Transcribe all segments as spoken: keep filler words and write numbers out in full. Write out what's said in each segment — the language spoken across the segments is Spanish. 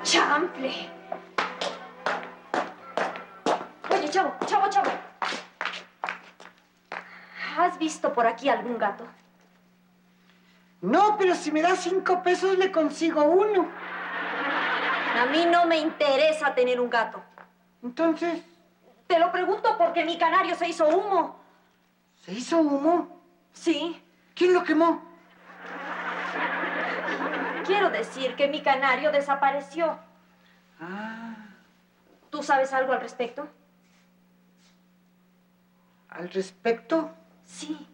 ¡Chanfle! Oye, chavo, chavo, chavo. ¿Has visto por aquí algún gato? No, pero si me das cinco pesos le consigo uno. A mí no me interesa tener un gato. Entonces... Te lo pregunto porque mi canario se hizo humo. ¿Se hizo humo? Sí. ¿Quién lo quemó? Quiero decir que mi canario desapareció. Ah. ¿Tú sabes algo al respecto? ¿Al respecto? Sí.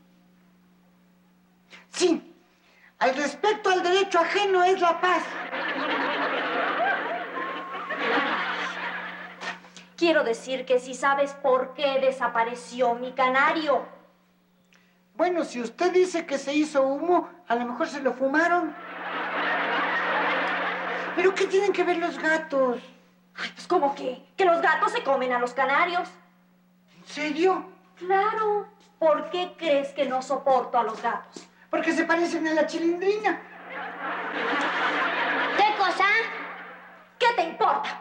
Sí. Al respecto al derecho ajeno es la paz. Quiero decir que si sabes por qué desapareció mi canario. Bueno, si usted dice que se hizo humo, a lo mejor se lo fumaron. ¿Pero qué tienen que ver los gatos? Ay, pues, ¿cómo qué? ¿Que los gatos se comen a los canarios? ¿En serio? Claro. ¿Por qué crees que no soporto a los gatos? Porque se parecen a la chilindrina. ¿Qué cosa? ¿Qué te importa?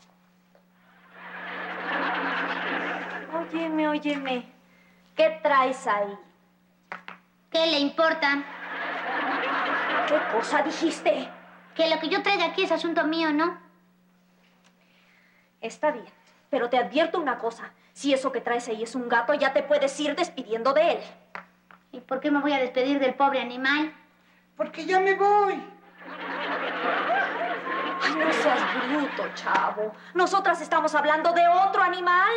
Óyeme, óyeme. ¿Qué traes ahí? ¿Qué le importa? ¿Qué cosa dijiste? Que lo que yo traiga aquí es asunto mío, ¿no? Está bien, pero te advierto una cosa. Si eso que traes ahí es un gato, ya te puedes ir despidiendo de él. ¿Y por qué me voy a despedir del pobre animal? Porque ya me voy. Ay, no seas bruto, chavo. Nosotras estamos hablando de otro animal.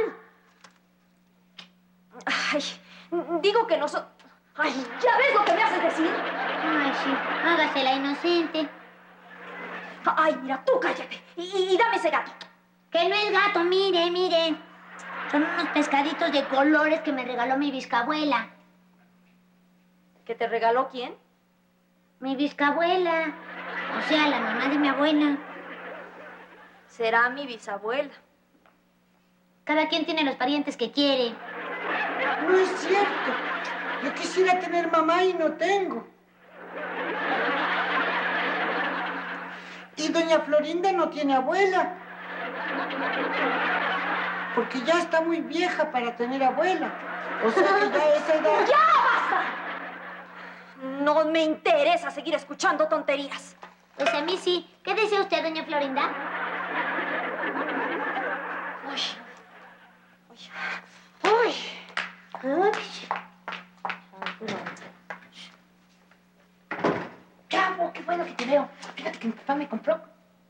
Ay, digo que nosotros... Ay, ¿ya ves lo que me haces decir? Ay, sí, hágase la inocente. Ay, mira, tú cállate y, y dame ese gato. Que no es gato, mire, mire. Son unos pescaditos de colores que me regaló mi bisabuela. ¿Que te regaló quién? Mi bisabuela. O sea, la mamá de mi abuela. Será mi bisabuela. Cada quien tiene los parientes que quiere. No es cierto. Yo quisiera tener mamá y no tengo. Y doña Florinda no tiene abuela. Porque ya está muy vieja para tener abuela. O sea que ya esa edad... ¡Ya basta! No me interesa seguir escuchando tonterías. Pues a mí sí. ¿Qué desea usted, doña Florinda? Uy. Uy. Uy. Chavo, qué bueno que te veo. Fíjate que mi papá me compró.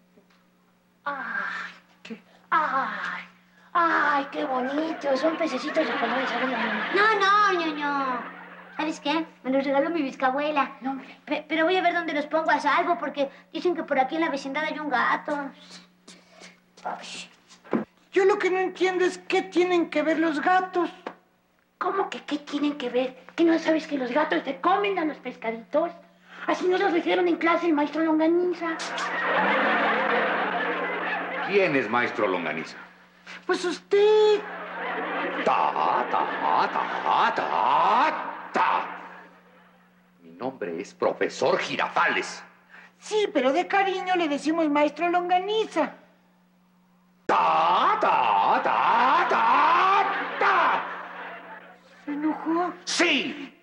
Ay, ¿Qué? ay, ay, qué bonito. Son pececitos de colores. A ver, a ver. No, no, ñoño. ¿Sabes qué? Me los regaló mi bisabuela. No, hombre. Pe- pero voy a ver dónde los pongo a salvo, porque dicen que por aquí en la vecindad hay un gato. Ay, Yo lo que no entiendo es qué tienen que ver los gatos. ¿cómo que qué tienen que ver? ¿Que no sabes que los gatos se comen a los pescaditos? Así nos lo dijeron en clase el maestro Longaniza. ¿Quién es maestro Longaniza? Pues usted... Ta, ta, ta, ta, ta. Mi nombre es profesor Girafales. Sí, pero de cariño le decimos maestro Longaniza. Ta, ta, ta, ta, ta. ¿Se enojó? Sí,